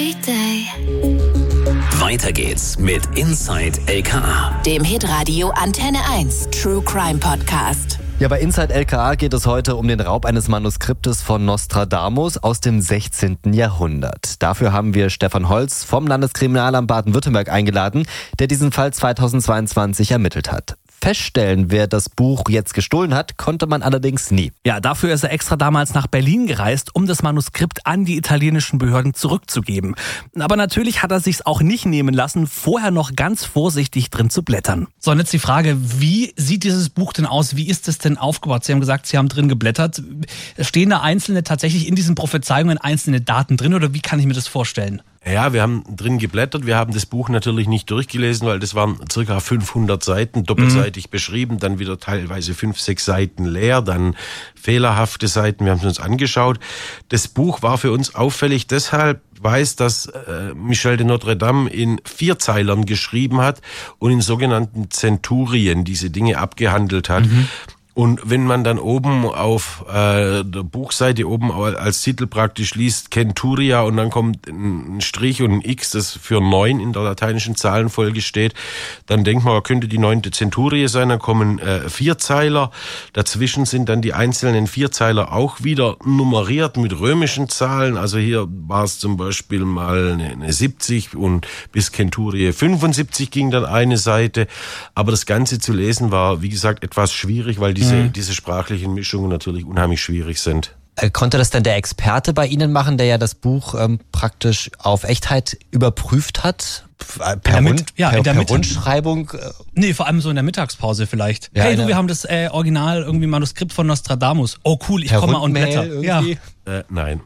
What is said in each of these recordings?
Weiter geht's mit Inside LKA, dem Hitradio Antenne 1 True Crime Podcast. Ja, bei Inside LKA geht es heute um den Raub eines Manuskriptes von Nostradamus aus dem 16. Jahrhundert. Dafür haben wir Stefan Holz vom Landeskriminalamt Baden-Württemberg eingeladen, der diesen Fall 2022 ermittelt hat. Feststellen, wer das Buch jetzt gestohlen hat, konnte man allerdings nie. Ja, dafür ist er extra damals nach Berlin gereist, um das Manuskript an die italienischen Behörden zurückzugeben. Aber natürlich hat er sich's auch nicht nehmen lassen, vorher noch ganz vorsichtig drin zu blättern. So, und jetzt die Frage, wie sieht dieses Buch denn aus? Wie ist es denn aufgebaut? Sie haben gesagt, Sie haben drin geblättert. Stehen da tatsächlich in diesen Prophezeiungen einzelne Daten drin oder wie kann ich mir das vorstellen? Ja, wir haben drin geblättert. Wir haben das Buch natürlich nicht durchgelesen, weil das waren circa 500 Seiten, doppelseitig beschrieben, dann wieder teilweise 5-6 Seiten leer, dann fehlerhafte Seiten. Wir haben es uns angeschaut. Das Buch war für uns auffällig deshalb, dass Michel de Notre Dame in 4-Zeilern geschrieben hat und in sogenannten Zenturien diese Dinge abgehandelt hat. Und wenn man dann oben auf der Buchseite oben als Titel praktisch liest Centuria und dann kommt ein Strich und ein X, das für 9 in der lateinischen Zahlenfolge steht, dann denkt man, könnte die 9. Zenturie sein, dann kommen 4-Zeiler. Dazwischen sind dann die einzelnen 4-Zeiler auch wieder nummeriert mit römischen Zahlen. Also hier war es zum Beispiel mal eine 70 und bis Centurie 75 ging dann eine Seite. Aber das Ganze zu lesen war, wie gesagt, etwas schwierig, weil diese sprachlichen Mischungen natürlich unheimlich schwierig sind. Konnte das denn der Experte bei Ihnen machen, der ja das Buch praktisch auf Echtheit überprüft hat? Per Rundschreibung? Nee, vor allem so in der Mittagspause vielleicht. Ja, hey, wir haben das Original irgendwie Manuskript von Nostradamus. Oh cool, ich komme mal und blätter. Ja. Nein.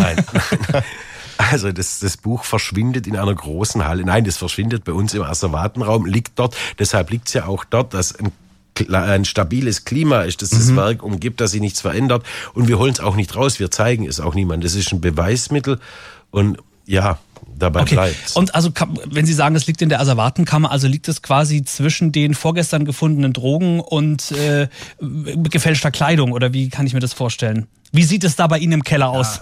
Also das Buch verschwindet in einer großen Halle. Nein, das verschwindet bei uns im Asservatenraum, liegt dort. Deshalb liegt es ja auch dort, dass ein stabiles Klima ist, dass das Werk umgibt, dass sich nichts verändert. Und wir holen es auch nicht raus, wir zeigen es auch niemandem. Das ist ein Beweismittel und ja, dabei bleibt's. Und also, wenn Sie sagen, es liegt in der Asservatenkammer, also liegt es quasi zwischen den vorgestern gefundenen Drogen und gefälschter Kleidung oder wie kann ich mir das vorstellen? Wie sieht es da bei Ihnen im Keller aus?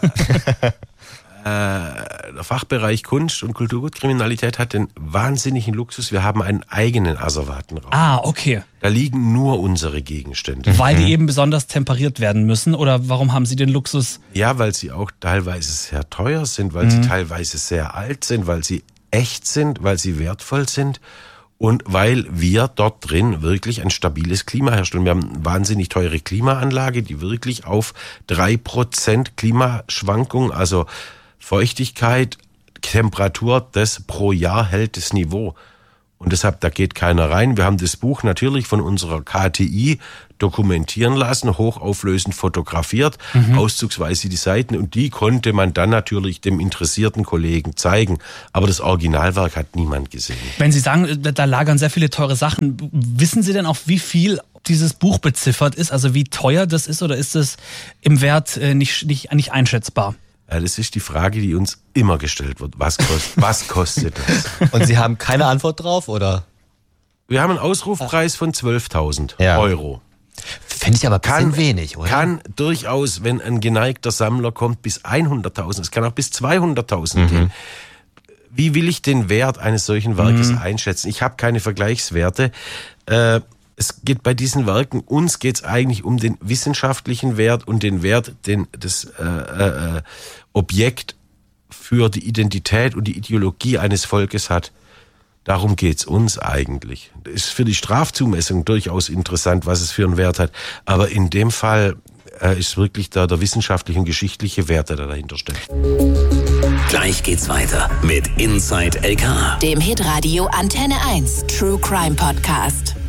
Der Fachbereich Kunst- und Kulturgutkriminalität hat den wahnsinnigen Luxus. Wir haben einen eigenen Asservatenraum. Ah, okay. Da liegen nur unsere Gegenstände. Weil die eben besonders temperiert werden müssen? Oder warum haben Sie den Luxus? Ja, weil sie auch teilweise sehr teuer sind, weil sie teilweise sehr alt sind, weil sie echt sind, weil sie wertvoll sind. Und weil wir dort drin wirklich ein stabiles Klima herstellen. Wir haben eine wahnsinnig teure Klimaanlage, die wirklich auf 3% Klimaschwankung, also Feuchtigkeit, Temperatur, das pro Jahr hält das Niveau. Und deshalb, da geht keiner rein. Wir haben das Buch natürlich von unserer KTI dokumentieren lassen, hochauflösend fotografiert, auszugsweise die Seiten. Und die konnte man dann natürlich dem interessierten Kollegen zeigen. Aber das Originalwerk hat niemand gesehen. Wenn Sie sagen, da lagern sehr viele teure Sachen, wissen Sie denn auch, wie viel dieses Buch beziffert ist? Also wie teuer das ist oder ist es im Wert nicht einschätzbar? Ja, das ist die Frage, die uns immer gestellt wird. Was kostet das? Und Sie haben keine Antwort drauf, oder? Wir haben einen Ausrufpreis von 12.000 Euro. Finde ich aber ein bisschen wenig, oder? Kann durchaus, wenn ein geneigter Sammler kommt, bis 100.000. Es kann auch bis 200.000 gehen. Wie will ich den Wert eines solchen Werkes einschätzen? Ich habe keine Vergleichswerte. Es geht bei diesen Werken, uns geht es eigentlich um den wissenschaftlichen Wert und den Wert, den das Objekt für die Identität und die Ideologie eines Volkes hat. Darum geht's uns eigentlich. Das ist für die Strafzumessung durchaus interessant, was es für einen Wert hat. Aber in dem Fall ist wirklich der wissenschaftliche und geschichtliche Wert, der dahinter steckt. Gleich geht's weiter mit Inside LKA, dem Hitradio Antenne 1 True Crime Podcast.